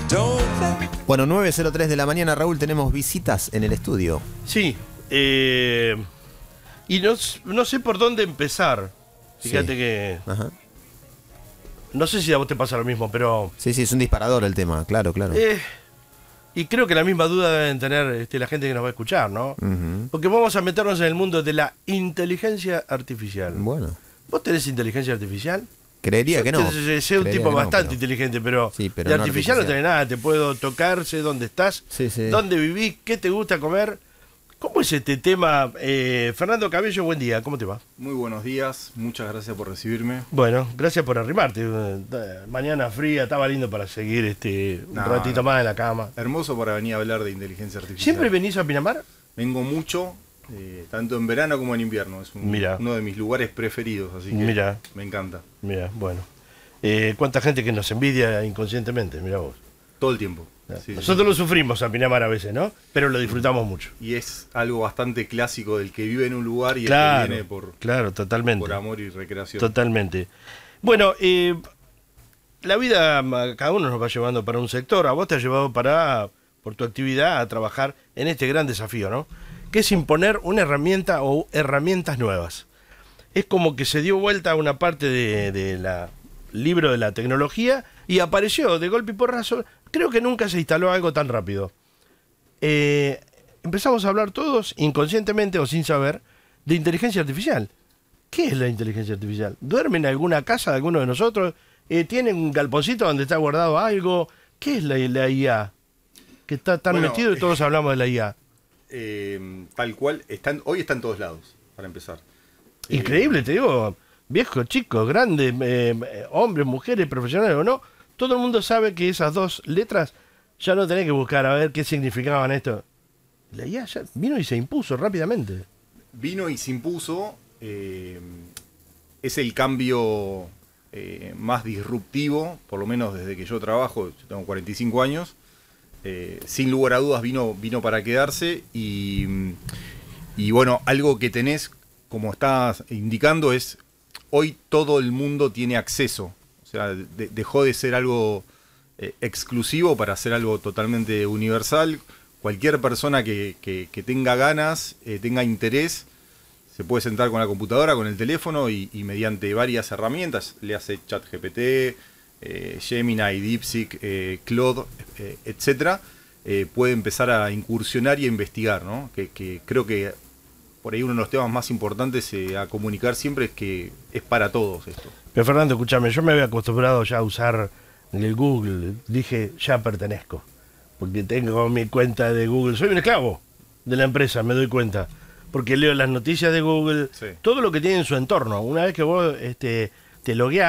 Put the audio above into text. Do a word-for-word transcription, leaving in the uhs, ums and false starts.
Bueno, nueve cero tres de la mañana, Raúl, tenemos visitas en el estudio. Sí, eh, y no, no sé por dónde empezar. Fíjate Sí. que... Ajá. No sé si a vos te pasa lo mismo, pero... Sí, sí, es un disparador el tema, claro, claro. Eh, y creo que la misma duda deben tener este, la gente que nos va a escuchar, ¿no? Ujú. Porque vamos a meternos en el mundo de la inteligencia artificial. Bueno, ¿Vos tenés inteligencia artificial? creería Yo que no. te- Sé, sé un Creería tipo que no, bastante pero- inteligente, pero, Sí, pero de no artificial no artificial. tenés nada. Te puedo tocar, sé dónde estás, Sí, sí. dónde vivís, qué te gusta comer. ¿Cómo es este tema? Eh, Fernando Cabello, buen día, ¿cómo te va? Muy buenos días, muchas gracias por recibirme. Bueno, gracias por arrimarte. Eh, Mañana fría, estaba lindo para seguir este un No, ratito no. más en la cama. Hermoso para venir a hablar de inteligencia artificial. ¿Siempre venís a Pinamar? Vengo mucho, eh, tanto en verano como en invierno. Es un- Mirá. uno de mis lugares preferidos, así que Mirá. me encanta. Mira, bueno. Eh, ¿Cuánta gente que nos envidia inconscientemente? Mira vos. Todo el tiempo. Sí, Nosotros lo sufrimos a Pinamar a veces, ¿no? Pero lo disfrutamos mucho. sí. Y es algo bastante clásico del que vive en un lugar y Claro, el que viene por, claro, totalmente. por amor y recreación. Totalmente. Bueno, eh, la vida a cada uno nos va llevando para un sector. A vos te ha llevado para, por tu actividad, a trabajar en este gran desafío, ¿no? Que es imponer una herramienta o herramientas nuevas. Es como que se dio vuelta a una parte de, de la libro de la tecnología y apareció de golpe y porrazo. Creo que nunca se instaló algo tan rápido. Eh, empezamos a hablar todos, inconscientemente o sin saber, de inteligencia artificial. ¿Qué es la inteligencia artificial? ¿Duerme en alguna casa de alguno de nosotros? Eh, ¿Tiene un galponcito donde está guardado algo? ¿Qué es la, la I A? Que está tan Bueno, metido y todos hablamos de la I A. Eh, tal cual, están, hoy está en todos lados, para empezar. Eh, Increíble, te digo. Viejos, chicos, grandes, eh, eh, hombres, mujeres, profesionales o no. Todo el mundo sabe que esas dos letras ya no tenés que buscar a ver qué significaban esto. La I A ya vino y se impuso rápidamente. Vino y se impuso, eh, es el cambio eh, más disruptivo, por lo menos desde que yo trabajo, yo tengo cuarenta y cinco años, eh, sin lugar a dudas vino, vino para quedarse y, y bueno, algo que tenés, como estás indicando, es hoy todo el mundo tiene acceso, o sea, de- dejó de ser algo eh, exclusivo para ser algo totalmente universal. Cualquier persona que, que- que tenga ganas, eh, tenga interés, se puede sentar con la computadora, con el teléfono y, y mediante varias herramientas, le hace ChatGPT, eh, Gemini, DeepSeek, eh, Claude, eh, etcétera, eh, puede empezar a incursionar y a investigar, ¿no? Que, que creo que por ahí uno de los temas más importantes eh, a comunicar siempre es que es para todos esto. Pero Fernando, escúchame, yo me había acostumbrado ya a usar el Google. Dije, ya pertenezco. Porque tengo mi cuenta de Google. Soy un esclavo de la empresa, me doy cuenta. Porque leo las noticias de Google, Sí. todo lo que tiene en su entorno. Una vez que vos este, te logueás,